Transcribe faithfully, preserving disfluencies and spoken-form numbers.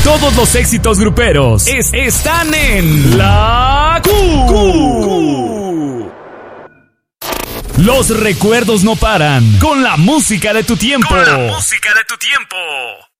Todos los éxitos gruperos es, están en La Q. Q. Los recuerdos no paran con la música de tu tiempo. Con la música de tu tiempo.